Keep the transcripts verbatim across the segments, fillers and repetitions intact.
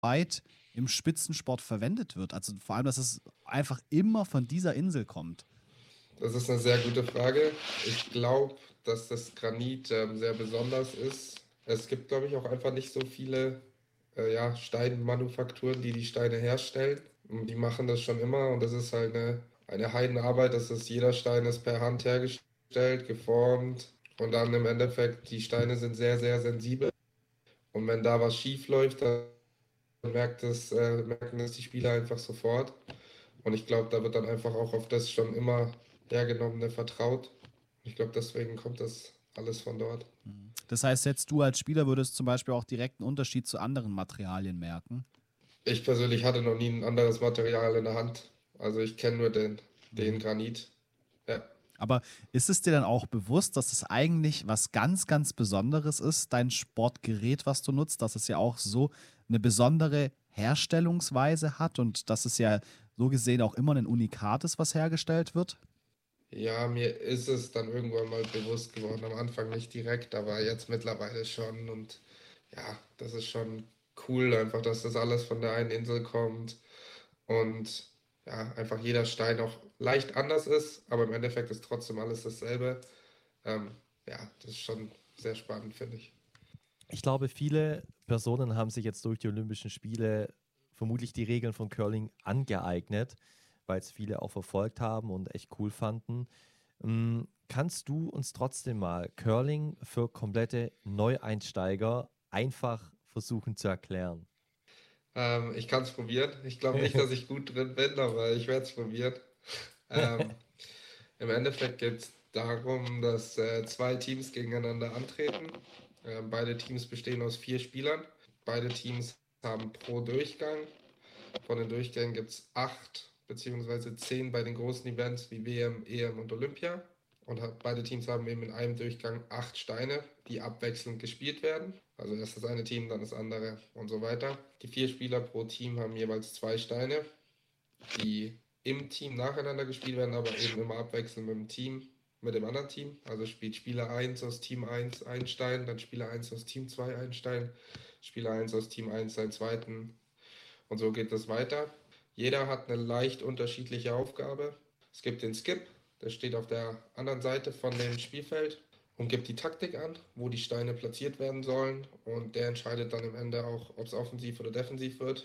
weit im Spitzensport verwendet wird. Also vor allem, dass es einfach immer von dieser Insel kommt. Das ist eine sehr gute Frage. Ich glaube, dass das Granit ähm, sehr besonders ist. Es gibt, glaube ich, auch einfach nicht so viele äh, ja, Steinmanufakturen, die die Steine herstellen. Und die machen das schon immer und das ist halt eine, eine Heidenarbeit. Das ist, jeder Stein ist per Hand hergestellt, geformt und dann im Endeffekt, die Steine sind sehr, sehr sensibel. Und wenn da was schief läuft, dann merkt es, äh, merken es die Spieler einfach sofort. Und ich glaube, da wird dann einfach auch auf das schon immer Hergenommene vertraut. Ich glaube, deswegen kommt das alles von dort. Das heißt, jetzt du als Spieler würdest zum Beispiel auch direkt einen Unterschied zu anderen Materialien merken. Ich persönlich hatte noch nie ein anderes Material in der Hand. Also ich kenne nur den, den Mhm. Granit. Ja. Aber ist es dir dann auch bewusst, dass es eigentlich was ganz, ganz Besonderes ist, dein Sportgerät, was du nutzt, dass es ja auch so eine besondere Herstellungsweise hat und dass es ja so gesehen auch immer ein Unikat ist, was hergestellt wird? Ja, mir ist es dann irgendwann mal bewusst geworden. Am Anfang nicht direkt, aber jetzt mittlerweile schon. Und ja, das ist schon cool, einfach, dass das alles von der einen Insel kommt. Und ja, einfach jeder Stein auch leicht anders ist, aber im Endeffekt ist trotzdem alles dasselbe. Ähm, ja, das ist schon sehr spannend, finde ich. Ich glaube, viele Personen haben sich jetzt durch die Olympischen Spiele vermutlich die Regeln von Curling angeeignet, weil es viele auch verfolgt haben und echt cool fanden. Ähm, kannst du uns trotzdem mal Curling für komplette Neueinsteiger einfach versuchen zu erklären? Ähm, ich kann es probieren. Ich glaube nicht, dass ich gut drin bin, aber ich werde es probieren. Ähm, Im Endeffekt geht es darum, dass äh, zwei Teams gegeneinander antreten. Ähm, beide Teams bestehen aus vier Spielern. Beide Teams haben pro Durchgang. Von den Durchgängen gibt es acht beziehungsweise zehn bei den großen Events wie W M, E M und Olympia. Und hat, beide Teams haben eben in einem Durchgang acht Steine, die abwechselnd gespielt werden. Also erst das eine Team, dann das andere und so weiter. Die vier Spieler pro Team haben jeweils zwei Steine, die im Team nacheinander gespielt werden, aber eben immer abwechselnd mit dem Team, mit dem anderen Team. Also spielt Spieler eins aus Team eins einen Stein, dann Spieler eins aus Team zwei einen Stein, Spieler eins aus Team eins seinen zweiten und so geht es weiter. Jeder hat eine leicht unterschiedliche Aufgabe. Es gibt den Skip, der steht auf der anderen Seite von dem Spielfeld und gibt die Taktik an, wo die Steine platziert werden sollen. Und der entscheidet dann am Ende auch, ob es offensiv oder defensiv wird.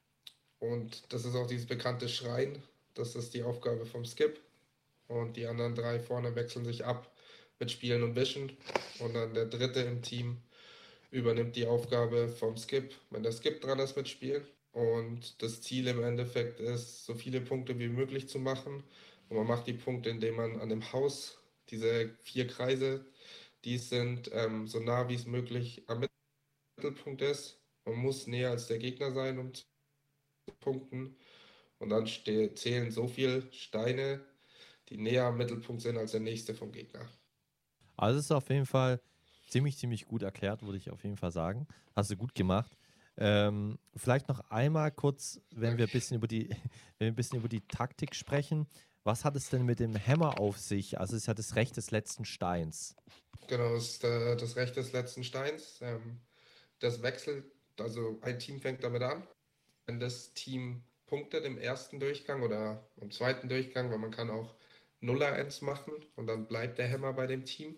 Und das ist auch dieses bekannte Schreien. Das ist die Aufgabe vom Skip. Und die anderen drei vorne wechseln sich ab mit Spielen und Wischen. Und dann der dritte im Team übernimmt die Aufgabe vom Skip, wenn der Skip dran ist mit Spielen. Und das Ziel im Endeffekt ist, so viele Punkte wie möglich zu machen. Und man macht die Punkte, indem man an dem Haus, diese vier Kreise, die sind ähm, so nah wie es möglich am Mittelpunkt ist. Man muss näher als der Gegner sein, um zu punkten. Und dann ste- zählen so viele Steine, die näher am Mittelpunkt sind als der nächste vom Gegner. Also es ist auf jeden Fall ziemlich, ziemlich gut erklärt, würde ich auf jeden Fall sagen. Hast du gut gemacht. Ähm, vielleicht noch einmal kurz, wenn wir Danke. ein bisschen über die, wenn wir ein bisschen über die Taktik sprechen. Was hat es denn mit dem Hammer auf sich? Also es ist ja das Recht des letzten Steins. Genau, das ist äh, das Recht des letzten Steins. Ähm, das wechselt, also ein Team fängt damit an. Wenn das Team punktet im ersten Durchgang oder im zweiten Durchgang, weil man kann auch null eins machen und dann bleibt der Hammer bei dem Team.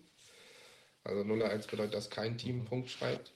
Also null eins bedeutet, dass kein Team einen Punkt schreibt.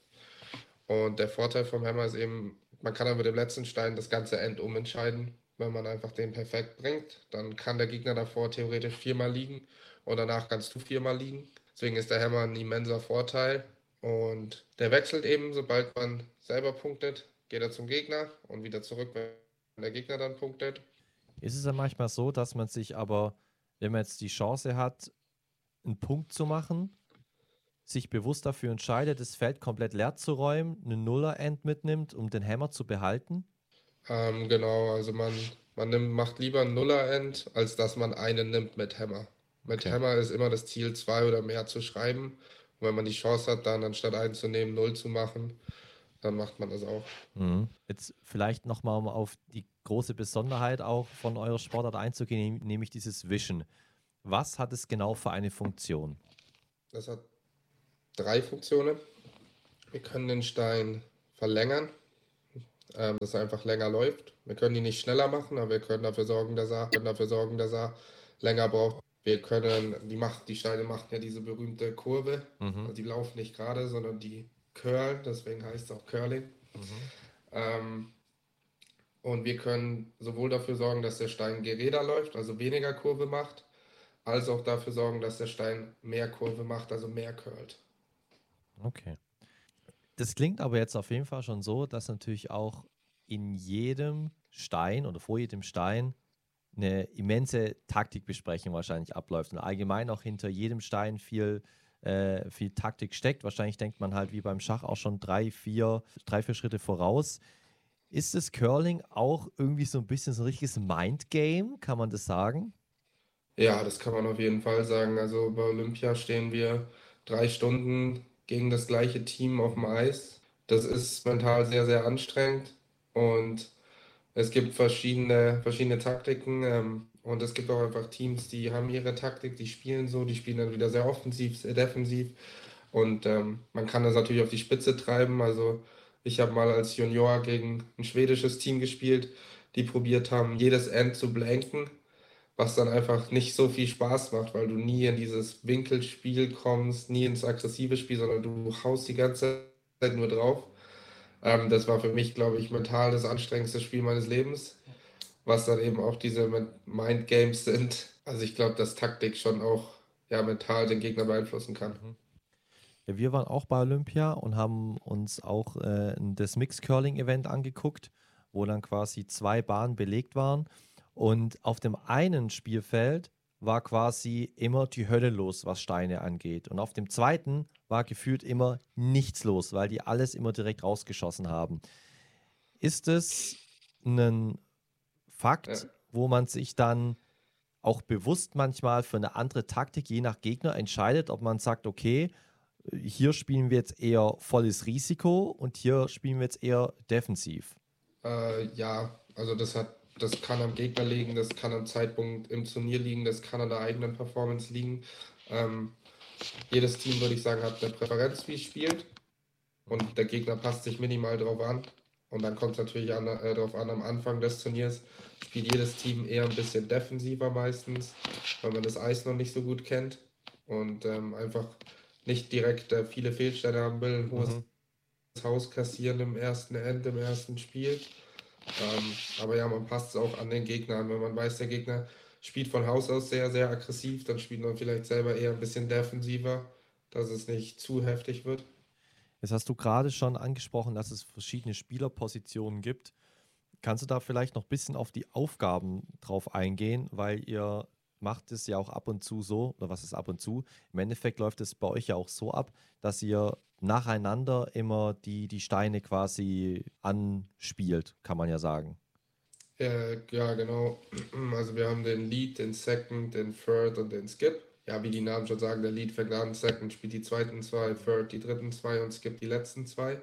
Und der Vorteil vom Hammer ist eben, man kann dann mit dem letzten Stein das ganze End umentscheiden. Wenn man einfach den perfekt bringt, dann kann der Gegner davor theoretisch viermal liegen und danach kannst du viermal liegen. Deswegen ist der Hammer ein immenser Vorteil. Und der wechselt eben, sobald man selber punktet, geht er zum Gegner und wieder zurück, wenn der Gegner dann punktet. Ist es ja manchmal so, dass man sich aber, wenn man jetzt die Chance hat, einen Punkt zu machen, sich bewusst dafür entscheidet, das Feld komplett leer zu räumen, einen Nuller-End mitnimmt, um den Hammer zu behalten? Ähm, genau, also man, man nimmt, macht lieber ein Nuller-End, als dass man einen nimmt mit Hammer. Mit Okay. Hammer ist immer das Ziel, zwei oder mehr zu schreiben. Und wenn man die Chance hat, dann anstatt einen zu nehmen, null zu machen, dann macht man das auch. Mhm. Jetzt vielleicht nochmal, um auf die große Besonderheit auch von eurer Sportart einzugehen, nämlich dieses Wischen. Was hat es genau für eine Funktion? Das hat drei Funktionen. Wir können den Stein verlängern. ähm, dass er einfach länger läuft. Wir können ihn nicht schneller machen, aber wir können dafür sorgen, dass er, können dafür sorgen, dass er länger braucht. Wir können, die, macht, die Steine machen ja diese berühmte Kurve. Mhm. Also die laufen nicht gerade, sondern die curlen, deswegen heißt es auch Curling. Mhm. Ähm, und wir können sowohl dafür sorgen, dass der Stein gerader läuft, also weniger Kurve macht, als auch dafür sorgen, dass der Stein mehr Kurve macht, also mehr curlt. Okay. Das klingt aber jetzt auf jeden Fall schon so, dass natürlich auch in jedem Stein oder vor jedem Stein eine immense Taktikbesprechung wahrscheinlich abläuft und allgemein auch hinter jedem Stein viel, äh, viel Taktik steckt. Wahrscheinlich denkt man halt wie beim Schach auch schon drei, vier, drei, vier Schritte voraus. Ist das Curling auch irgendwie so ein bisschen so ein richtiges Mindgame? Kann man das sagen? Ja, das kann man auf jeden Fall sagen. Also bei Olympia stehen wir drei Stunden gegen das gleiche Team auf dem Eis. Das ist mental sehr, sehr anstrengend und es gibt verschiedene, verschiedene Taktiken, ähm, und es gibt auch einfach Teams, die haben ihre Taktik, die spielen so, die spielen dann wieder sehr offensiv, sehr defensiv und ähm, man kann das natürlich auf die Spitze treiben. Also ich habe mal als Junior gegen ein schwedisches Team gespielt, die probiert haben, jedes End zu blanken, was dann einfach nicht so viel Spaß macht, weil du nie in dieses Winkelspiel kommst, nie ins aggressive Spiel, sondern du haust die ganze Zeit nur drauf. Ähm, das war für mich, glaube ich, mental das anstrengendste Spiel meines Lebens, was dann eben auch diese Mind Games sind. Also ich glaube, dass Taktik schon auch ja, mental den Gegner beeinflussen kann. Mhm. Ja, wir waren auch bei Olympia und haben uns auch äh, das Mixed Curling Event angeguckt, wo dann quasi zwei Bahnen belegt waren. Und auf dem einen Spielfeld war quasi immer die Hölle los, was Steine angeht. Und auf dem zweiten war gefühlt immer nichts los, weil die alles immer direkt rausgeschossen haben. Ist es ein Ja. Fakt, wo man sich dann auch bewusst manchmal für eine andere Taktik je nach Gegner entscheidet, ob man sagt, okay, hier spielen wir jetzt eher volles Risiko und hier spielen wir jetzt eher defensiv. Äh, ja, also das hat, das kann am Gegner liegen, das kann am Zeitpunkt im Turnier liegen, das kann an der eigenen Performance liegen. Ähm, jedes Team, würde ich sagen, hat eine Präferenz, wie es spielt. Und der Gegner passt sich minimal drauf an. Und dann kommt es natürlich an, äh, darauf an, am Anfang des Turniers spielt jedes Team eher ein bisschen defensiver meistens, weil man das Eis noch nicht so gut kennt und ähm, einfach nicht direkt äh, viele Fehlstände haben will, ein hohes Mhm. Haus kassieren im ersten End, im ersten Spiel. Ähm, aber ja, man passt es auch an den Gegner an. Wenn man weiß, der Gegner spielt von Haus aus sehr, sehr aggressiv, dann spielt man vielleicht selber eher ein bisschen defensiver, dass es nicht zu heftig wird. Jetzt hast du gerade schon angesprochen, dass es verschiedene Spielerpositionen gibt. Kannst du da vielleicht noch ein bisschen auf die Aufgaben drauf eingehen, weil ihr macht es ja auch ab und zu so, oder was ist ab und zu? Im Endeffekt läuft es bei euch ja auch so ab, dass ihr nacheinander immer die, die Steine quasi anspielt, kann man ja sagen. Äh, ja, genau. Also wir haben den Lead, den Second, den Third und den Skip. Ja, wie die Namen schon sagen, der Lead fängt an, Second spielt die zweiten zwei, Third die dritten zwei und Skip die letzten zwei.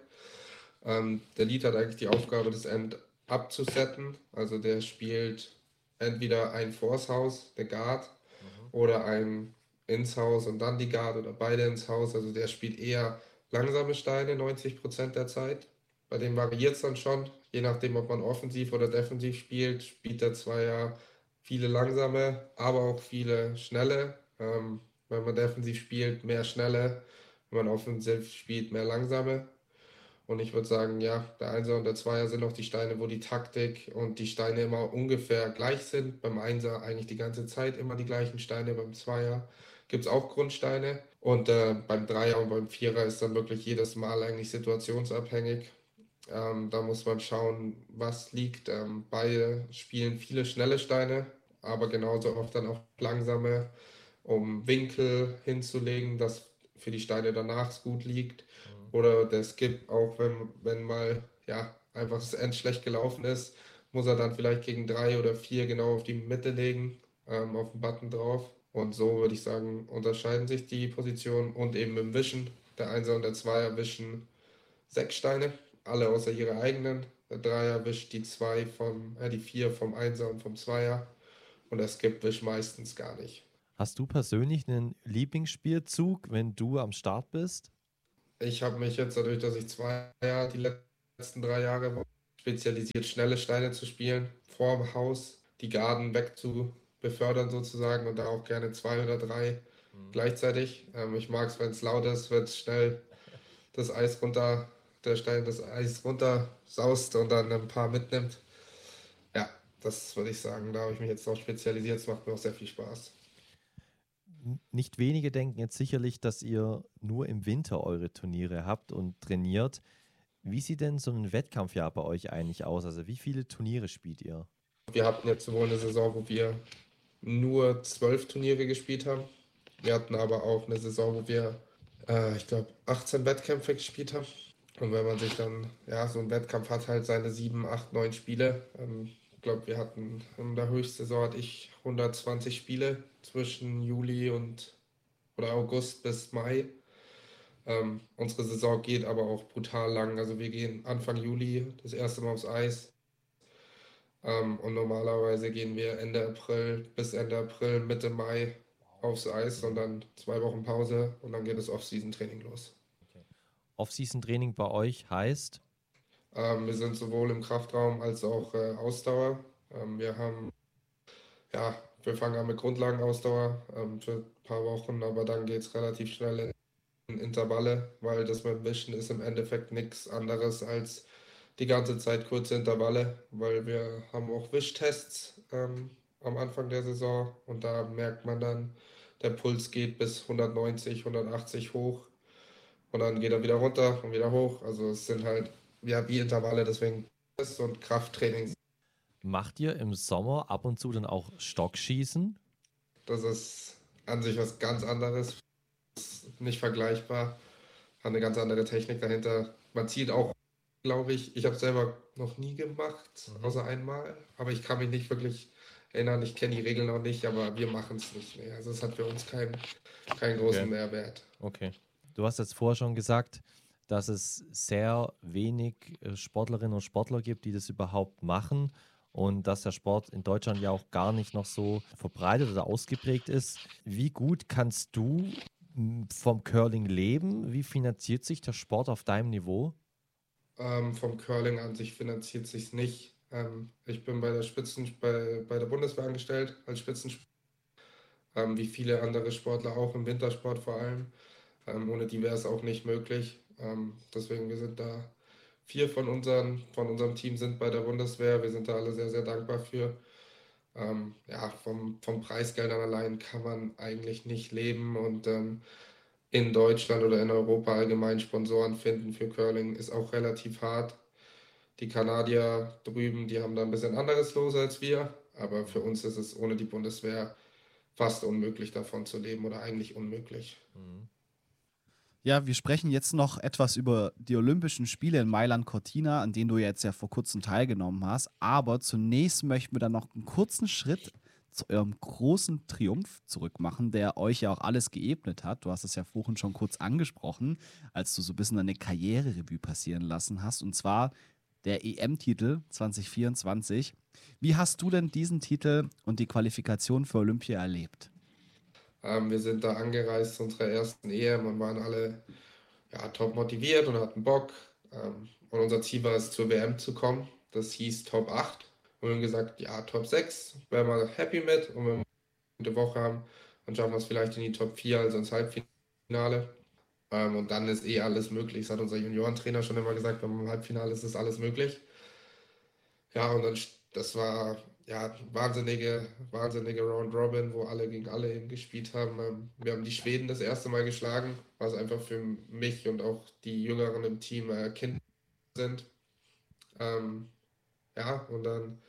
Ähm, der Lead hat eigentlich die Aufgabe, das End abzusetten. Also der spielt entweder ein Force House, der Guard, Mhm. oder ein ins Haus und dann die Guard oder beide ins Haus. Also der spielt eher langsame Steine neunzig Prozent der Zeit. Bei dem variiert es dann schon, je nachdem, ob man offensiv oder defensiv spielt, spielt der Zweier viele langsame, aber auch viele schnelle. Ähm, wenn man defensiv spielt, mehr schnelle, wenn man offensiv spielt, mehr langsame. Und ich würde sagen, ja, der Einser und der Zweier sind auch die Steine, wo die Taktik und die Steine immer ungefähr gleich sind. Beim Einser eigentlich die ganze Zeit immer die gleichen Steine. Beim Zweier gibt es auch Grundsteine. Und äh, beim Dreier und beim Vierer ist dann wirklich jedes Mal eigentlich situationsabhängig. Ähm, da muss man schauen, was liegt. Ähm, beide spielen viele schnelle Steine, aber genauso oft dann auch langsame, um Winkel hinzulegen, dass für die Steine danach es gut liegt. Mhm. Oder der Skip, auch wenn, wenn mal ja, einfach das End schlecht gelaufen ist, muss er dann vielleicht gegen drei oder vier genau auf die Mitte legen, ähm, auf den Button drauf. Und so würde ich sagen, unterscheiden sich die Positionen und eben im Wischen. Der Einser und der Zweier wischen sechs Steine, alle außer ihre eigenen. Der Dreier wischt die zwei vom, äh, die vier vom Einser und vom Zweier. Und der Skip wischt meistens gar nicht. Hast du persönlich einen Lieblingsspielzug, wenn du am Start bist? Ich habe mich jetzt dadurch, dass ich zwei Jahre, die letzten drei Jahre spezialisiert, schnelle Steine zu spielen, vorm Haus die Garden weg zu befördern sozusagen und da auch gerne zwei oder drei mhm. gleichzeitig. Ähm, ich mag es, wenn es laut ist, wenn es schnell das Eis runter, der Stein das Eis runter saust und dann ein paar mitnimmt. Ja, das würde ich sagen, da habe ich mich jetzt auch spezialisiert, es macht mir auch sehr viel Spaß. Nicht wenige denken jetzt sicherlich, dass ihr nur im Winter eure Turniere habt und trainiert. Wie sieht denn so ein Wettkampfjahr bei euch eigentlich aus? Also wie viele Turniere spielt ihr? Wir hatten jetzt sowohl eine Saison, wo wir nur zwölf Turniere gespielt haben. Wir hatten aber auch eine Saison, wo wir, äh, ich glaube, achtzehn Wettkämpfe gespielt haben. Und wenn man sich dann, ja, so ein Wettkampf hat halt seine sieben, acht, neun Spiele. Ähm, ich glaube, wir hatten in der Höchstsaison hatte ich hundertzwanzig Spiele zwischen Juli und oder August bis Mai. Ähm, unsere Saison geht aber auch brutal lang. Also wir gehen Anfang Juli das erste Mal aufs Eis. Ähm, und normalerweise gehen wir Ende April bis Ende April, Mitte Mai aufs Eis und dann zwei Wochen Pause und dann geht das Off-Season-Training los. Okay. Off-Season-Training bei euch heißt? Ähm, wir sind sowohl im Kraftraum als auch äh, Ausdauer. Ähm, wir haben, ja, wir fangen an mit Grundlagenausdauer ähm, für ein paar Wochen, aber dann geht es relativ schnell in Intervalle, weil das mit dem Wischen ist im Endeffekt nichts anderes als die ganze Zeit kurze Intervalle, weil wir haben auch Wischtests ähm, am Anfang der Saison und da merkt man dann, der Puls geht bis hundertneunzig, hundertachtzig hoch und dann geht er wieder runter und wieder hoch. Also es sind halt ja wie Intervalle, deswegen ist und Krafttraining. Macht ihr im Sommer ab und zu dann auch Stockschießen? Das ist an sich was ganz anderes, nicht vergleichbar, hat eine ganz andere Technik dahinter. Man zieht auch, glaube ich, ich habe es selber noch nie gemacht, mhm. außer einmal, aber ich kann mich nicht wirklich erinnern, ich kenne die Regeln noch nicht, aber wir machen es nicht mehr. Also es hat für uns keinen keinen großen okay. Mehrwert. Okay. Du hast jetzt vorher schon gesagt, dass es sehr wenig Sportlerinnen und Sportler gibt, die das überhaupt machen und dass der Sport in Deutschland ja auch gar nicht noch so verbreitet oder ausgeprägt ist. Wie gut kannst du vom Curling leben? Wie finanziert sich der Sport auf deinem Niveau? Ähm, vom Curling an sich finanziert sich nicht. Ähm, ich bin bei der Spitzen bei, bei der Bundeswehr angestellt als Spitzensportler, ähm, wie viele andere Sportler auch im Wintersport vor allem. Ähm, ohne die wäre es auch nicht möglich. Ähm, deswegen, wir sind da, vier von, unseren, von unserem Team sind bei der Bundeswehr. Wir sind da alle sehr, sehr dankbar für. Ähm, ja, vom, vom Preisgeldern allein kann man eigentlich nicht leben und ähm, in Deutschland oder in Europa allgemein Sponsoren finden für Curling ist auch relativ hart. Die Kanadier drüben, die haben da ein bisschen anderes los als wir, aber für uns ist es ohne die Bundeswehr fast unmöglich davon zu leben oder eigentlich unmöglich. Mhm. Ja, wir sprechen jetzt noch etwas über die Olympischen Spiele in Mailand Cortina, an denen du jetzt ja vor kurzem teilgenommen hast. Aber zunächst möchten wir dann noch einen kurzen Schritt zu eurem großen Triumph zurück machen, der euch ja auch alles geebnet hat. Du hast es ja vorhin schon kurz angesprochen, als du so ein bisschen deine Karriererevue passieren lassen hast. Und zwar der E M-Titel zwanzig vierundzwanzig. Wie hast du denn diesen Titel und die Qualifikation für Olympia erlebt? Ähm, wir sind da angereist zu unserer ersten E M und waren alle ja, top motiviert und hatten Bock. Ähm, und unser Ziel war es, zur W M zu kommen. Das hieß Top acht. Und wir haben gesagt, ja, Top sechs wären wir happy mit. Und wenn wir eine gute Woche haben, dann schaffen wir es vielleicht in die Top vier, also ins Halbfinale. Ähm, und dann ist eh alles möglich. Das hat unser Juniorentrainer schon immer gesagt, wenn man im Halbfinale ist, ist alles möglich. Ja, und dann, das war ja wahnsinnige, wahnsinnige Round Robin, wo alle gegen alle eben gespielt haben. Ähm, wir haben die Schweden das erste Mal geschlagen, was einfach für mich und auch die Jüngeren im Team äh, Kinder sind. Ähm, ja, und dann,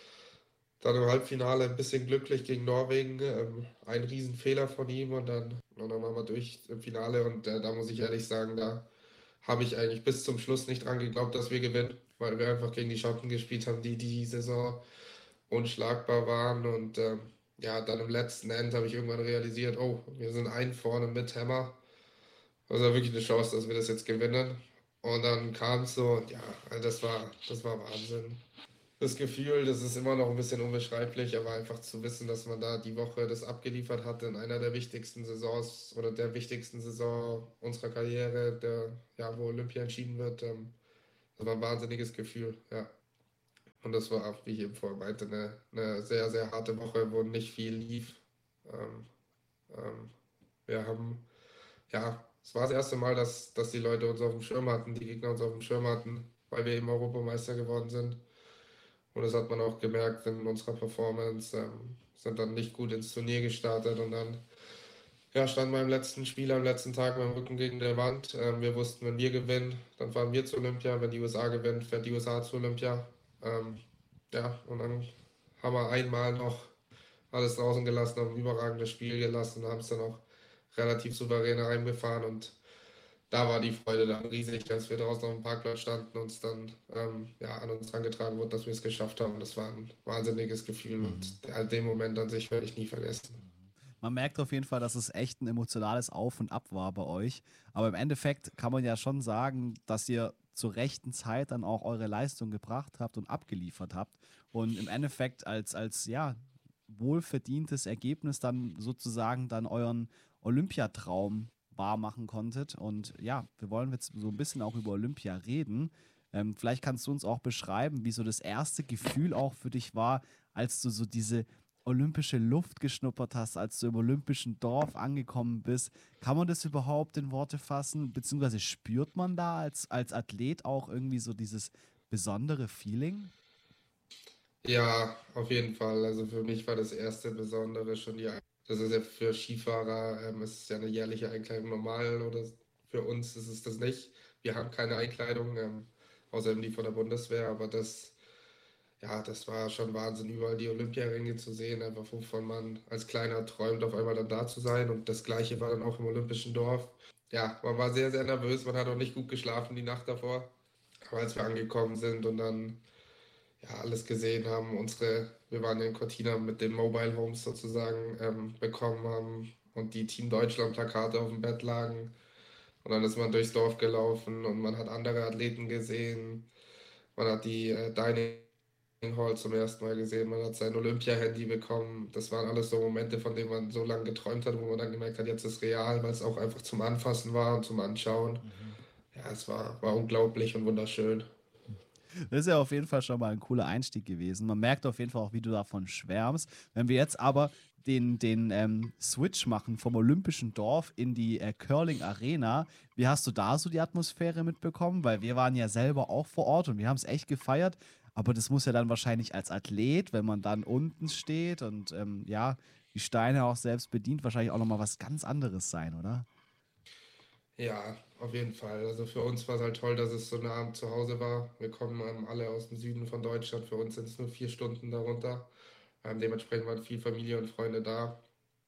dann im Halbfinale ein bisschen glücklich gegen Norwegen. Ähm, ein Riesenfehler von ihm und dann, und dann waren wir durch im Finale. Und äh, da muss ich ehrlich sagen, da habe ich eigentlich bis zum Schluss nicht dran geglaubt, dass wir gewinnen, weil wir einfach gegen die Schotten gespielt haben, die die Saison unschlagbar waren. Und ähm, ja, dann im letzten End habe ich irgendwann realisiert, oh, wir sind ein vorne mit Hammer. Also wirklich eine Chance, dass wir das jetzt gewinnen. Und dann kam es so, und ja, das war, das war Wahnsinn. Das Gefühl, das ist immer noch ein bisschen unbeschreiblich, aber einfach zu wissen, dass man da die Woche das abgeliefert hat in einer der wichtigsten Saisons oder der wichtigsten Saison unserer Karriere, der, ja, wo Olympia entschieden wird, ähm, das war ein wahnsinniges Gefühl, ja. Und das war, wie ich eben vorhin meinte, eine, eine sehr, sehr harte Woche, wo nicht viel lief. Ähm, ähm, wir haben, ja, es war das erste Mal, dass, dass die Leute uns auf dem Schirm hatten, die Gegner uns auf dem Schirm hatten, weil wir eben Europameister geworden sind. Und das hat man auch gemerkt in unserer Performance. Ähm, sind dann nicht gut ins Turnier gestartet und dann ja, standen wir im letzten Spiel am letzten Tag mit dem Rücken gegen die Wand. Ähm, wir wussten, wenn wir gewinnen, dann fahren wir zu Olympia. Wenn die U S A gewinnt, fährt die U S A zu Olympia. Ähm, ja, und dann haben wir einmal noch alles draußen gelassen, haben ein überragendes Spiel gelassen und haben es dann auch relativ souverän heimgefahren. Und da war die Freude dann riesig, als wir draußen auf dem Parkplatz standen und uns dann ähm, ja, an uns herangetragen wurde, dass wir es geschafft haben. Das war ein wahnsinniges Gefühl Mhm. und den Moment an sich werde ich nie vergessen. Man merkt auf jeden Fall, dass es echt ein emotionales Auf und Ab war bei euch. Aber im Endeffekt kann man ja schon sagen, dass ihr zur rechten Zeit dann auch eure Leistung gebracht habt und abgeliefert habt. Und im Endeffekt als, als ja, wohlverdientes Ergebnis dann sozusagen dann euren Olympiatraum wahr machen konntet. Und ja, wir wollen jetzt so ein bisschen auch über Olympia reden. Ähm, vielleicht kannst du uns auch beschreiben, wie so das erste Gefühl auch für dich war, als du so diese olympische Luft geschnuppert hast, als du im olympischen Dorf angekommen bist. Kann man das überhaupt in Worte fassen? Beziehungsweise spürt man da als, als Athlet auch irgendwie so dieses besondere Feeling? Ja, auf jeden Fall. Also für mich war das erste Besondere schon die, Ein- das ist ja für Skifahrer, ähm, ist es ja eine jährliche Einkleidung normal oder für uns ist es das nicht. Wir haben keine Einkleidung, ähm, außer eben die von der Bundeswehr, aber das, ja, das war schon Wahnsinn, überall die Olympiaringe zu sehen, einfach wovon man als Kleiner träumt, auf einmal dann da zu sein und das Gleiche war dann auch im Olympischen Dorf. Ja, man war sehr, sehr nervös, man hat auch nicht gut geschlafen die Nacht davor, aber als wir angekommen sind und dann ja, alles gesehen haben. Unsere, wir waren ja in Cortina mit den Mobile Homes sozusagen ähm, bekommen haben und die Team Deutschland Plakate auf dem Bett lagen. Und dann ist man durchs Dorf gelaufen und man hat andere Athleten gesehen. Man hat die äh, Dining Hall zum ersten Mal gesehen. Man hat sein Olympia-Handy bekommen. Das waren alles so Momente, von denen man so lange geträumt hat, wo man dann gemerkt hat, jetzt ist real, weil es auch einfach zum Anfassen war und zum Anschauen. Mhm. Ja, es war, war unglaublich und wunderschön. Das ist ja auf jeden Fall schon mal ein cooler Einstieg gewesen. Man merkt auf jeden Fall auch, wie du davon schwärmst. Wenn wir jetzt aber den, den ähm, Switch machen vom Olympischen Dorf in die äh, Curling Arena, wie hast du da so die Atmosphäre mitbekommen? Weil wir waren ja selber auch vor Ort und wir haben es echt gefeiert. Aber das muss ja dann wahrscheinlich als Athlet, wenn man dann unten steht und ähm, ja, die Steine auch selbst bedient, wahrscheinlich auch nochmal was ganz anderes sein, oder? Ja, auf jeden Fall. Also für uns war es halt toll, dass es so nah am Zuhause war. Wir kommen ähm, alle aus dem Süden von Deutschland. Für uns sind es nur vier Stunden darunter. Ähm, dementsprechend waren viel Familie und Freunde da.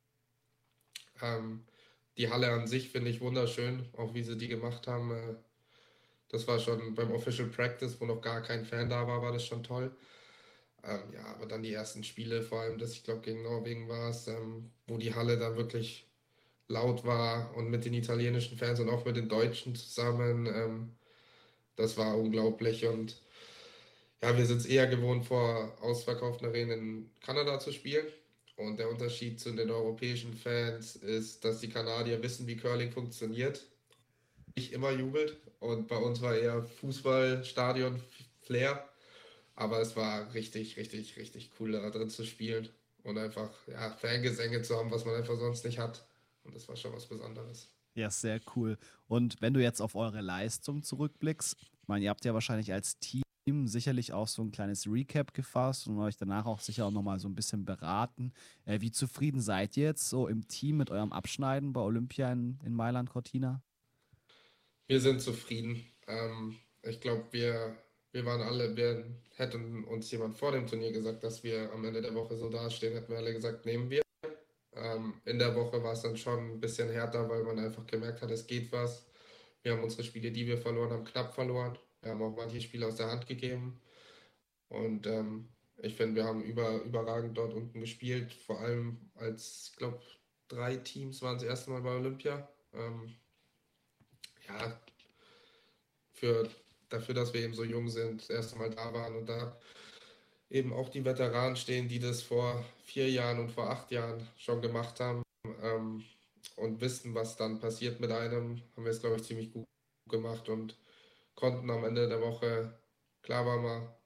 Ähm, die Halle an sich finde ich wunderschön, auch wie sie die gemacht haben. Äh, das war schon beim Official Practice, wo noch gar kein Fan da war, war das schon toll. Ähm, ja, aber dann die ersten Spiele, vor allem das, ich glaube, gegen Norwegen war es, ähm, wo die Halle da wirklich laut war und mit den italienischen Fans und auch mit den Deutschen zusammen. Ähm, Das war unglaublich und ja, wir sind es eher gewohnt, vor ausverkauften Arenen in Kanada zu spielen. Und der Unterschied zu den europäischen Fans ist, dass die Kanadier wissen, wie Curling funktioniert. Nicht immer jubelt und bei uns war eher Fußball, Stadion, Flair. Aber es war richtig, richtig, richtig cool, da drin zu spielen und einfach ja, Fangesänge zu haben, was man einfach sonst nicht hat. Und das war schon was Besonderes. Ja, sehr cool. Und wenn du jetzt auf eure Leistung zurückblickst, ich meine, ihr habt ja wahrscheinlich als Team sicherlich auch so ein kleines Recap gefasst und euch danach auch sicher auch nochmal so ein bisschen beraten. Äh, wie zufrieden seid ihr jetzt so im Team mit eurem Abschneiden bei Olympia in, in Mailand Cortina? Wir sind zufrieden. Ähm, ich glaube, wir, wir waren alle, wir hätten uns jemand vor dem Turnier gesagt, dass wir am Ende der Woche so dastehen, hätten wir alle gesagt, nehmen wir. Ähm, in der Woche war es dann schon ein bisschen härter, weil man einfach gemerkt hat, es geht was. Wir haben unsere Spiele, die wir verloren haben, knapp verloren. Wir haben auch manche Spiele aus der Hand gegeben. Und ähm, ich finde, wir haben über, überragend dort unten gespielt. Vor allem als, ich glaube, drei Teams waren das erste Mal bei Olympia. Ähm, ja, für, dafür, dass wir eben so jung sind, das erste Mal da waren und da eben auch die Veteranen stehen, die das vor vier Jahren und vor acht Jahren schon gemacht haben ähm, und wissen, was dann passiert mit einem, haben wir es, glaube ich, ziemlich gut gemacht und konnten am Ende der Woche, klar war mal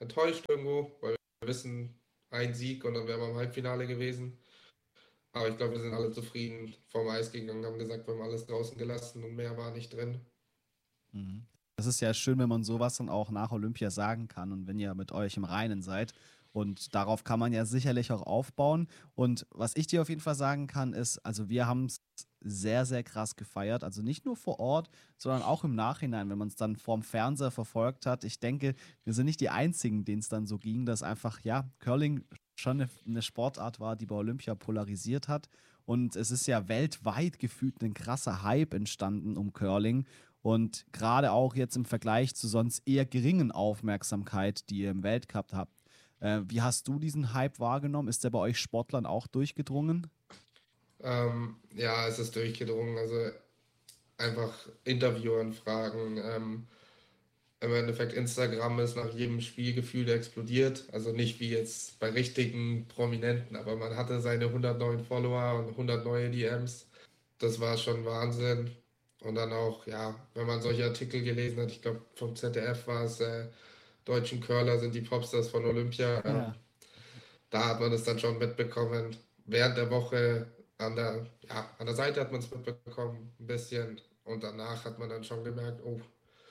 enttäuscht irgendwo, weil wir wissen, ein Sieg und dann wären wir im Halbfinale gewesen. Aber ich glaube, wir sind alle zufrieden vom Eis gegangen, haben gesagt, wir haben alles draußen gelassen und mehr war nicht drin. Mhm. Das ist ja schön, wenn man sowas dann auch nach Olympia sagen kann und wenn ihr mit euch im Reinen seid. Und darauf kann man ja sicherlich auch aufbauen. Und was ich dir auf jeden Fall sagen kann, ist, also wir haben es sehr, sehr krass gefeiert. Also nicht nur vor Ort, sondern auch im Nachhinein, wenn man es dann vorm Fernseher verfolgt hat. Ich denke, wir sind nicht die Einzigen, denen es dann so ging, dass einfach, ja, Curling schon eine, eine Sportart war, die bei Olympia polarisiert hat. Und es ist ja weltweit gefühlt ein krasser Hype entstanden um Curling. Und gerade auch jetzt im Vergleich zu sonst eher geringen Aufmerksamkeit, die ihr im Weltcup habt. Äh, wie hast du diesen Hype wahrgenommen? Ist der bei euch Sportlern auch durchgedrungen? Ähm, ja, es ist durchgedrungen. Also einfach Interviewanfragen. Ähm, im Endeffekt Instagram ist nach jedem Spiel gefühlt explodiert. Also nicht wie jetzt bei richtigen Prominenten, aber man hatte seine hundert neuen Follower und hundert neue D Ms. Das war schon Wahnsinn. Und dann auch, ja, wenn man solche Artikel gelesen hat, ich glaube vom Z D F war es, äh, deutschen Curler sind die Popstars von Olympia. Ähm, Ja, da hat man es dann schon mitbekommen. Während der Woche an der, ja, an der Seite hat man es mitbekommen, ein bisschen. Und danach hat man dann schon gemerkt, oh,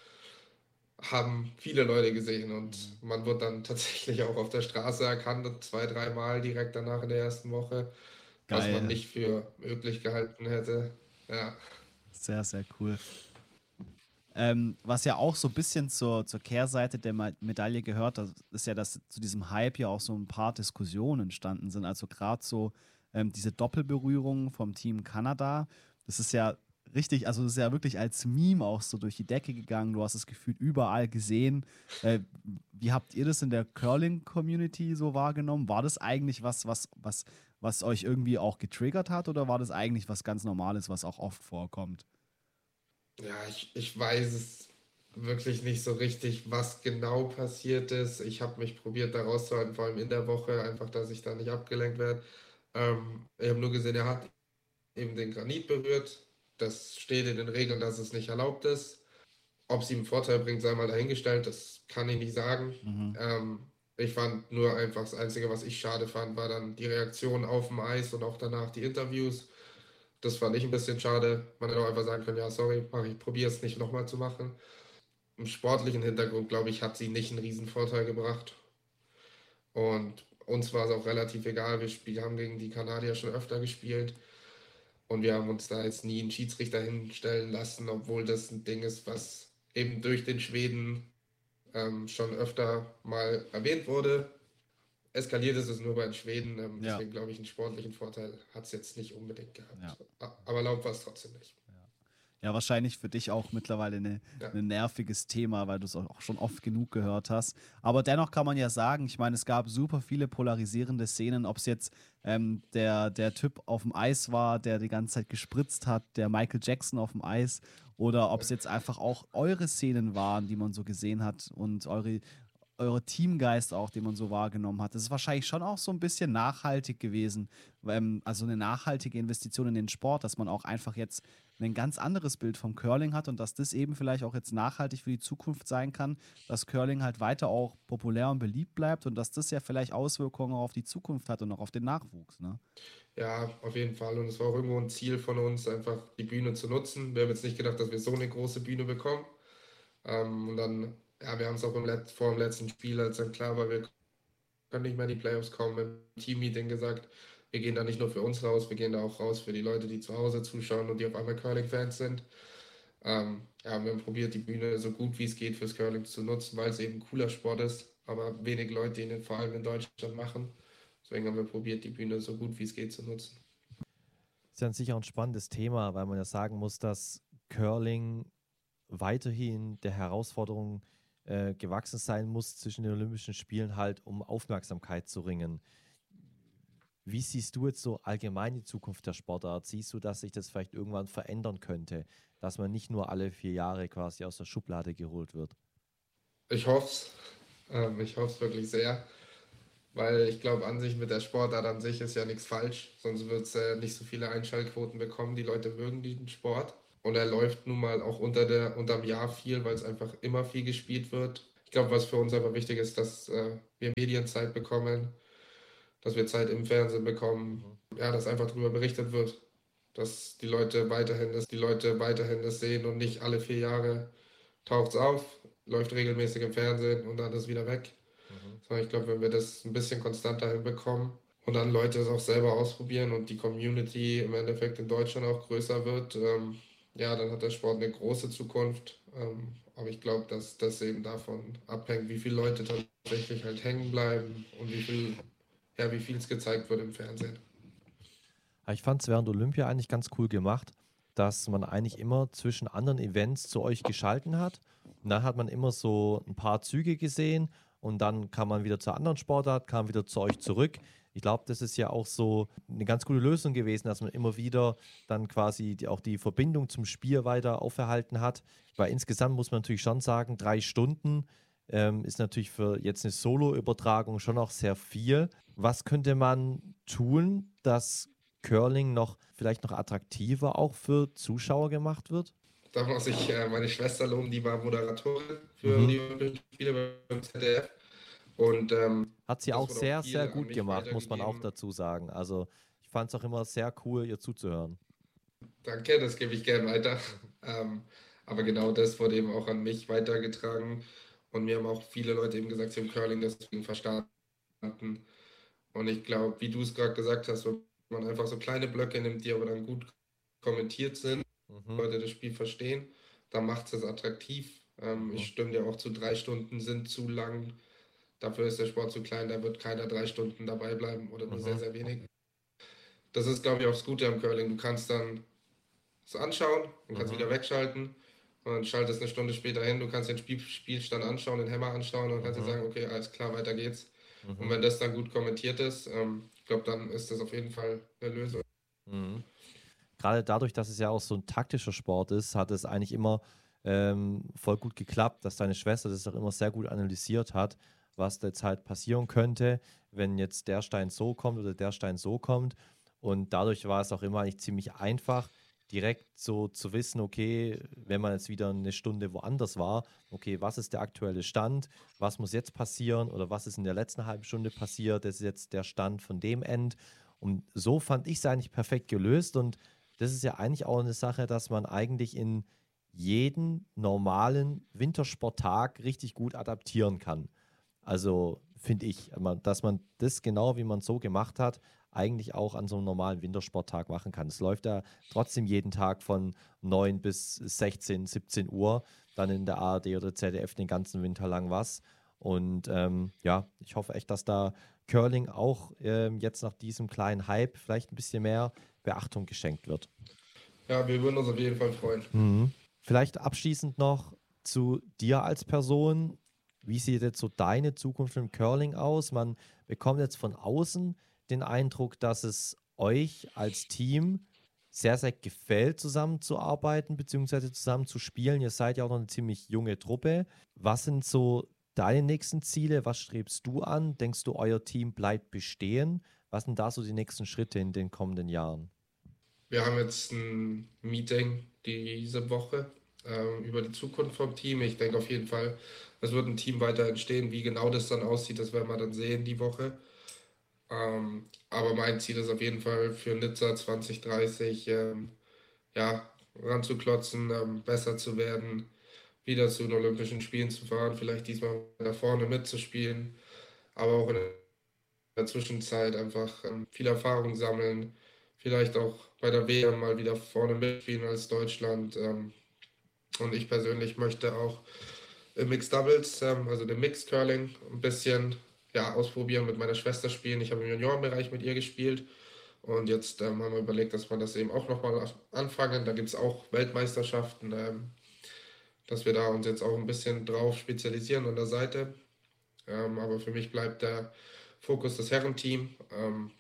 haben viele Leute gesehen und mhm. man wird dann tatsächlich auch auf der Straße erkannt, zwei, dreimal direkt danach in der ersten Woche, was man Geil. nicht für möglich gehalten hätte. Ja, Sehr, sehr cool. Ähm, was ja auch so ein bisschen zur, zur Kehrseite der Ma- Medaille gehört, das ist ja, dass zu diesem Hype ja auch so ein paar Diskussionen entstanden sind. Also gerade so ähm, diese Doppelberührung vom Team Kanada, das ist ja richtig, also das ist ja wirklich als Meme auch so durch die Decke gegangen. Du hast es gefühlt überall gesehen. Äh, wie habt ihr das in der Curling-Community so wahrgenommen? War das eigentlich was, was, was, was euch irgendwie auch getriggert hat oder war das eigentlich was ganz Normales, was auch oft vorkommt? ja, ich, ich weiß es wirklich nicht so richtig, was genau passiert ist. Ich habe mich probiert, da rauszuhalten, vor allem in der Woche, einfach, dass ich da nicht abgelenkt werde. Ähm, ich habe nur gesehen, er hat eben den Granit berührt. Das steht in den Regeln, dass es nicht erlaubt ist. Ob es ihm einen Vorteil bringt, sei mal dahingestellt, das kann ich nicht sagen. Mhm. Ähm, ich fand nur einfach, das Einzige, was ich schade fand, war dann die Reaktion auf dem Eis und auch danach die Interviews. Das fand ich ein bisschen schade. Man hätte auch einfach sagen können, ja, sorry, mach ich probiere es nicht nochmal zu machen. Im sportlichen Hintergrund, glaube ich, hat sie nicht einen riesen Vorteil gebracht. Und uns war es auch relativ egal. Wir spiel, haben gegen die Kanadier schon öfter gespielt. Und wir haben uns da jetzt nie einen Schiedsrichter hinstellen lassen, obwohl das ein Ding ist, was eben durch den Schweden ähm, schon öfter mal erwähnt wurde. Eskaliert ist es nur bei den Schweden, ähm, Ja, deswegen glaube ich, einen sportlichen Vorteil hat es jetzt nicht unbedingt ja. gehabt. A- Aber erlaubt war es trotzdem nicht. Ja, wahrscheinlich für dich auch mittlerweile ein Ja, ne nerviges Thema, weil du es auch schon oft genug gehört hast. Aber dennoch kann man ja sagen, ich meine, es gab super viele polarisierende Szenen, ob es jetzt ähm, der, der Typ auf dem Eis war, der die ganze Zeit gespritzt hat, der Michael Jackson auf dem Eis, oder ob es jetzt einfach auch eure Szenen waren, die man so gesehen hat und eure, eure Teamgeist auch, den man so wahrgenommen hat. Das ist wahrscheinlich schon auch so ein bisschen nachhaltig gewesen. Ähm, also eine nachhaltige Investition in den Sport, dass man auch einfach jetzt ein ganz anderes Bild vom Curling hat und dass das eben vielleicht auch jetzt nachhaltig für die Zukunft sein kann, dass Curling halt weiter auch populär und beliebt bleibt und dass das ja vielleicht Auswirkungen auf die Zukunft hat und auch auf den Nachwuchs. Ne? ja, auf jeden Fall. Und es war auch irgendwo ein Ziel von uns, einfach die Bühne zu nutzen. Wir haben jetzt nicht gedacht, dass wir so eine große Bühne bekommen. Ähm, und dann, ja, wir haben es auch im Let vor dem letzten Spiel, als dann klar war, wir können nicht mehr in die Playoffs kommen, im Team-Meeting gesagt, wir gehen da nicht nur für uns raus, wir gehen da auch raus für die Leute, die zu Hause zuschauen und die auf einmal Curling-Fans sind. Ähm, ja, wir haben probiert, die Bühne so gut wie es geht fürs Curling zu nutzen, weil es eben ein cooler Sport ist, aber wenig Leute ihn vor allem in Deutschland machen. Deswegen haben wir probiert, die Bühne so gut wie es geht zu nutzen. Ist ja sicher ein spannendes Thema, weil man ja sagen muss, dass Curling weiterhin der Herausforderung äh, gewachsen sein muss, zwischen den Olympischen Spielen halt um Aufmerksamkeit zu ringen. Wie siehst du jetzt so allgemein die Zukunft der Sportart? Siehst du, dass sich das vielleicht irgendwann verändern könnte, dass man nicht nur alle vier Jahre quasi aus der Schublade geholt wird? Ich hoffe es. Ähm, ich hoffe es wirklich sehr, weil ich glaube, an sich mit der Sportart an sich ist ja nichts falsch, sonst wird es äh, nicht so viele Einschaltquoten bekommen. Die Leute mögen diesen Sport und er läuft nun mal auch unter der, unterm Jahr viel, weil es einfach immer viel gespielt wird. Ich glaube, was für uns einfach wichtig ist, dass äh, wir Medienzeit bekommen, dass wir Zeit im Fernsehen bekommen, ja, dass einfach darüber berichtet wird, dass die Leute weiterhin das, die Leute weiterhin das sehen und nicht alle vier Jahre taucht es auf, läuft regelmäßig im Fernsehen und dann ist wieder weg. Mhm. Sondern ich glaube, wenn wir das ein bisschen konstanter hinbekommen und dann Leute es auch selber ausprobieren und die Community im Endeffekt in Deutschland auch größer wird, ähm, ja, dann hat der Sport eine große Zukunft. Ähm, aber ich glaube, dass das eben davon abhängt, wie viele Leute tatsächlich halt hängen bleiben und wie viel, ja, wie viel es gezeigt wird im Fernsehen. Aber ich fand es während Olympia eigentlich ganz cool gemacht, dass man eigentlich immer zwischen anderen Events zu euch geschalten hat. Und dann hat man immer so ein paar Züge gesehen und dann kam man wieder zur anderen Sportart, kam wieder zu euch zurück. Ich glaube, das ist ja auch so eine ganz gute Lösung gewesen, dass man immer wieder dann quasi die, auch die Verbindung zum Spiel weiter auferhalten hat. Weil insgesamt muss man natürlich schon sagen, drei Stunden ähm, ist natürlich für jetzt eine Solo-Übertragung schon auch sehr viel. Was könnte man tun, dass Curling noch vielleicht noch attraktiver auch für Zuschauer gemacht wird? Da muss ich äh, meine Schwester loben, die war Moderatorin für Mhm. die Olympischen Spiele beim Z D F. Und ähm, Hat sie das auch wurde sehr, viel sehr an gut mich gemacht, muss man auch weitergegeben. dazu sagen. Also ich fand es auch immer sehr cool, ihr zuzuhören. Danke, das gebe ich gern weiter. Ähm, aber genau das wurde eben auch an mich weitergetragen. Und mir haben auch viele Leute eben gesagt, sie haben Curling deswegen verstanden. Und ich glaube, wie du es gerade gesagt hast, wenn man einfach so kleine Blöcke nimmt, die aber dann gut kommentiert sind, Mhm. Leute das Spiel verstehen, dann macht es attraktiv. Ähm, Mhm. ich stimme dir auch zu, drei Stunden sind zu lang. Dafür ist der Sport zu klein, da wird keiner drei Stunden dabei bleiben oder nur sehr, Mhm. sehr wenig. Das ist, glaube ich, auch das Gute am Curling. Du kannst dann es anschauen und kannst Mhm. wieder wegschalten und dann schaltest eine Stunde später hin. Du kannst den Spiel, Spielstand anschauen, den Hammer anschauen und kannst dir Mhm. sagen, okay, alles klar, weiter geht's. Und Mhm. wenn das dann gut kommentiert ist, ähm, ich glaube, dann ist das auf jeden Fall eine Lösung. Mhm. Gerade dadurch, dass es ja auch so ein taktischer Sport ist, hat es eigentlich immer ähm, voll gut geklappt, dass deine Schwester das auch immer sehr gut analysiert hat, was da jetzt halt passieren könnte, wenn jetzt der Stein so kommt oder der Stein so kommt. Und dadurch war es auch immer eigentlich ziemlich einfach, direkt so zu wissen, okay, wenn man jetzt wieder eine Stunde woanders war, okay, was ist der aktuelle Stand, was muss jetzt passieren oder was ist in der letzten halben Stunde passiert, das ist jetzt der Stand von dem End. Und so fand ich es eigentlich perfekt gelöst und das ist ja eigentlich auch eine Sache, dass man eigentlich in jeden normalen Wintersporttag richtig gut adaptieren kann. Also finde ich, man- dass man das genau, wie man es so gemacht hat, eigentlich auch an so einem normalen Wintersporttag machen kann. Es läuft ja trotzdem jeden Tag von neun bis sechzehn, siebzehn Uhr, dann in der A R D oder Z D F den ganzen Winter lang was. Und ähm, ja, ich hoffe echt, dass da Curling auch ähm, jetzt nach diesem kleinen Hype vielleicht ein bisschen mehr Beachtung geschenkt wird. Ja, wir würden uns auf jeden Fall freuen. Mhm. Vielleicht abschließend noch zu dir als Person. Wie sieht jetzt so deine Zukunft im Curling aus? Man bekommt jetzt von außen den Eindruck, dass es euch als Team sehr, sehr gefällt, zusammenzuarbeiten bzw. zusammen zu spielen. Ihr seid ja auch noch eine ziemlich junge Truppe. Was sind so deine nächsten Ziele? Was strebst du an? Denkst du, euer Team bleibt bestehen? Was sind da so die nächsten Schritte in den kommenden Jahren? Wir haben jetzt ein Meeting diese Woche ähm, über die Zukunft vom Team. Ich denke auf jeden Fall, es wird ein Team weiter entstehen. Wie genau das dann aussieht, das werden wir dann sehen die Woche. Ähm, aber mein Ziel ist auf jeden Fall für Nizza zwanzig dreißig ähm, ja, ranzuklotzen, ähm, besser zu werden, wieder zu den Olympischen Spielen zu fahren, vielleicht diesmal da vorne mitzuspielen, aber auch in der Zwischenzeit einfach ähm, viel Erfahrung sammeln, vielleicht auch bei der W M mal wieder vorne mitspielen als Deutschland. Ähm, und ich persönlich möchte auch im Mixed Doubles, ähm, also dem Mixed Curling, ein bisschen ja, ausprobieren, mit meiner Schwester spielen. Ich habe im Juniorenbereich mit ihr gespielt. Und jetzt ähm, haben wir überlegt, dass wir das eben auch nochmal anfangen. Da gibt es auch Weltmeisterschaften, ähm, dass wir da uns jetzt auch ein bisschen drauf spezialisieren an der Seite. Ähm, aber für mich bleibt der Fokus das Herrenteam. Ähm,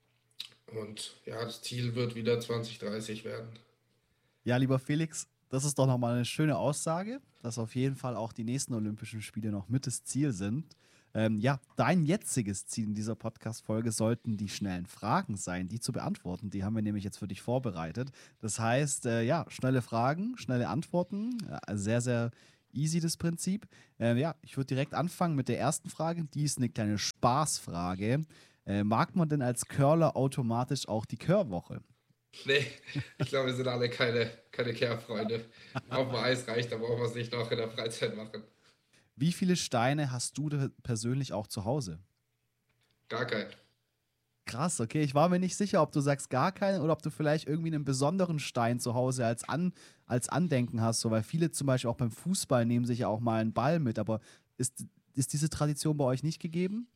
und ja, das Ziel wird wieder zwanzig dreißig werden. Ja, lieber Felix, das ist doch nochmal eine schöne Aussage, dass auf jeden Fall auch die nächsten Olympischen Spiele noch mit das Ziel sind. Ähm, ja, dein jetziges Ziel in dieser Podcast-Folge sollten die schnellen Fragen sein, die zu beantworten. Die haben wir nämlich jetzt für dich vorbereitet. Das heißt, äh, ja, schnelle Fragen, schnelle Antworten, äh, sehr, sehr easy, das Prinzip. Äh, ja, ich würde direkt anfangen mit der ersten Frage. Die ist eine kleine Spaßfrage. Äh, mag man denn als Curler automatisch auch die Curwoche? Nee, ich glaube, wir sind alle keine, keine Kehrfreunde. Auf dem Eis reicht, da brauchen wir es nicht noch in der Freizeit machen. Wie viele Steine hast du da persönlich auch zu Hause? Gar kein. Krass, okay. Ich war mir nicht sicher, ob du sagst gar keinen oder ob du vielleicht irgendwie einen besonderen Stein zu Hause als, An, als Andenken hast. So, weil viele zum Beispiel auch beim Fußball nehmen sich ja auch mal einen Ball mit. Aber ist, ist diese Tradition bei euch nicht gegeben?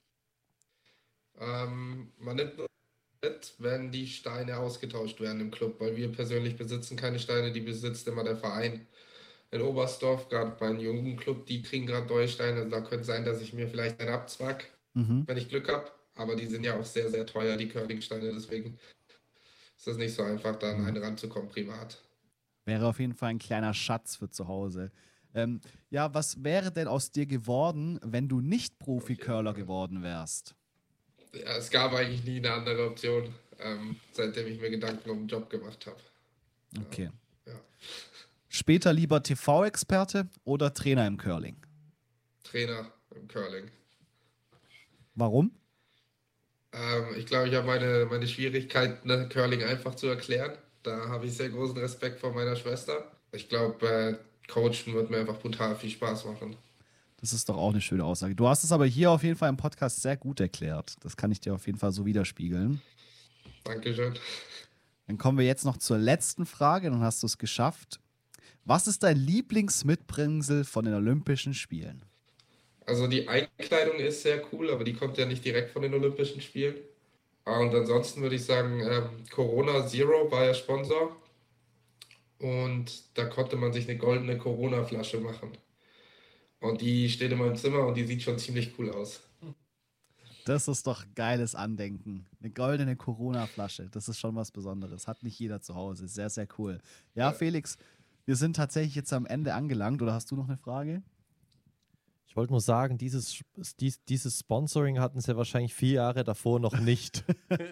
Ähm, man nimmt nur mit, wenn die Steine ausgetauscht werden im Club, weil wir persönlich besitzen keine Steine, die besitzt immer der Verein in Oberstdorf, gerade mein Jugendclub, die kriegen gerade neue Steine. Also da könnte sein, dass ich mir vielleicht einen abzwack, Mhm. wenn ich Glück habe. Aber die sind ja auch sehr, sehr teuer, die Curling-Steine. Deswegen ist es nicht so einfach, da an Mhm. einen ranzukommen privat. Wäre auf jeden Fall ein kleiner Schatz für zu Hause. Ähm, ja, was wäre denn aus dir geworden, wenn du nicht Auf jeden Profi-Curler Fall. geworden wärst? Ja, es gab eigentlich nie eine andere Option, ähm, seitdem ich mir Gedanken um den Job gemacht habe. Okay. Ja. Später lieber T V-Experte oder Trainer im Curling? Trainer im Curling. Warum? Ähm, ich glaube, ich habe meine, meine Schwierigkeiten, ne, Curling einfach zu erklären. Da habe ich sehr großen Respekt vor meiner Schwester. Ich glaube, äh, Coachen wird mir einfach brutal viel Spaß machen. Das ist doch auch eine schöne Aussage. Du hast es aber hier auf jeden Fall im Podcast sehr gut erklärt. Das kann ich dir auf jeden Fall so widerspiegeln. Dankeschön. Dann kommen wir jetzt noch zur letzten Frage, dann hast du es geschafft. Was ist dein Lieblingsmitbringsel von den Olympischen Spielen? Also die Einkleidung ist sehr cool, aber die kommt ja nicht direkt von den Olympischen Spielen. Ah, Und ansonsten würde ich sagen, ähm, Corona Zero war ja Sponsor und da konnte man sich eine goldene Corona-Flasche machen. Und die steht in meinem Zimmer und die sieht schon ziemlich cool aus. Das ist doch geiles Andenken. Eine goldene Corona-Flasche. Das ist schon was Besonderes. Hat nicht jeder zu Hause. Sehr, sehr cool. Ja, Ja, Felix, wir sind tatsächlich jetzt am Ende angelangt. Oder hast du noch eine Frage? Ich wollte nur sagen, dieses, dies, dieses Sponsoring hatten sie wahrscheinlich vier Jahre davor noch nicht.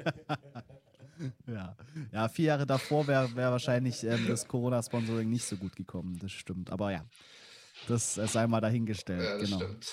Ja, ja vier Jahre davor wäre wär wahrscheinlich ähm, das Corona-Sponsoring nicht so gut gekommen. Das stimmt. Aber ja, das äh, sei mal dahingestellt. ja, das Genau. stimmt.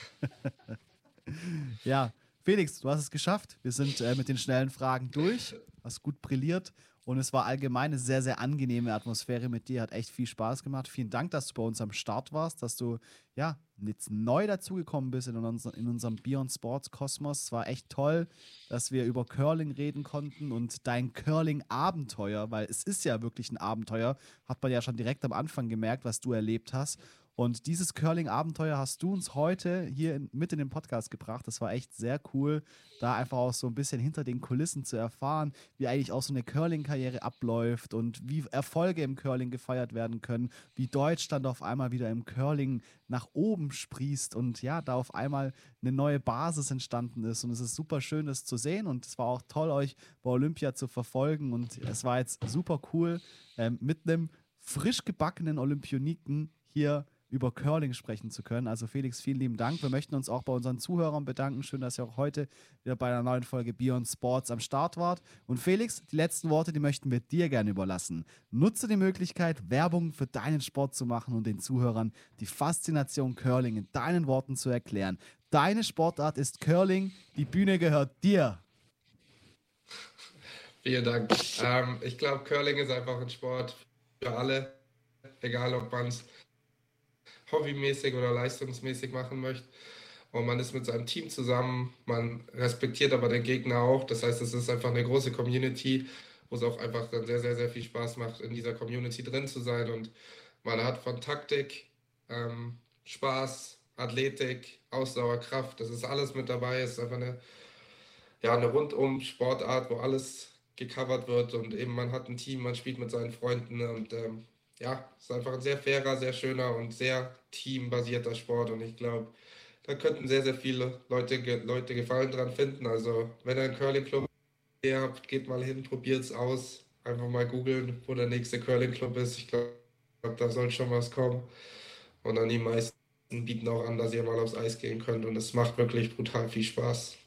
Ja, Felix, du hast es geschafft. Wir sind äh, mit den schnellen Fragen durch. Hast gut brilliert. Und es war allgemein eine sehr, sehr angenehme Atmosphäre mit dir. Hat echt viel Spaß gemacht. Vielen Dank, dass du bei uns am Start warst, dass du ja jetzt neu dazugekommen bist in, unser, in unserem Beyond Sports Kosmos. Es war echt toll, dass wir über Curling reden konnten und dein Curling-Abenteuer, weil es ist ja wirklich ein Abenteuer, hat man ja schon direkt am Anfang gemerkt, was du erlebt hast. Und dieses Curling-Abenteuer hast du uns heute hier in, mit in den Podcast gebracht. Das war echt sehr cool, da einfach auch so ein bisschen hinter den Kulissen zu erfahren, wie eigentlich auch so eine Curling-Karriere abläuft und wie Erfolge im Curling gefeiert werden können, wie Deutschland auf einmal wieder im Curling nach oben sprießt und ja, da auf einmal eine neue Basis entstanden ist. Und es ist super schön, das zu sehen. Und es war auch toll, euch bei Olympia zu verfolgen. Und es war jetzt super cool, ähm, mit einem frisch gebackenen Olympioniken hier über Curling sprechen zu können. Also Felix, vielen lieben Dank. Wir möchten uns auch bei unseren Zuhörern bedanken. Schön, dass ihr auch heute wieder bei einer neuen Folge Beyond Sports am Start wart. Und Felix, die letzten Worte, die möchten wir dir gerne überlassen. Nutze die Möglichkeit, Werbung für deinen Sport zu machen und den Zuhörern die Faszination Curling in deinen Worten zu erklären. Deine Sportart ist Curling, die Bühne gehört dir. Vielen Dank. Ähm, ich glaube, Curling ist einfach ein Sport für alle, egal ob man es hobbymäßig oder leistungsmäßig machen möchte. Und man ist mit seinem Team zusammen, man respektiert aber den Gegner auch. Das heißt, es ist einfach eine große Community, wo es auch einfach dann sehr, sehr, sehr viel Spaß macht, in dieser Community drin zu sein. Und man hat von Taktik, ähm, Spaß, Athletik, Ausdauer, Kraft, das ist alles mit dabei. Es ist einfach eine, ja, eine rundum Sportart, wo alles gecovert wird und eben man hat ein Team, man spielt mit seinen Freunden und ähm, ja, es ist einfach ein sehr fairer, sehr schöner und sehr teambasierter Sport und ich glaube, da könnten sehr, sehr viele Leute, ge Leute Gefallen dran finden. Also, wenn ihr einen Curling-Club habt, geht mal hin, probiert es aus. Einfach mal googeln, wo der nächste Curling-Club ist. Ich glaube, da soll schon was kommen. Und dann die meisten bieten auch an, dass ihr mal aufs Eis gehen könnt. Und es macht wirklich brutal viel Spaß.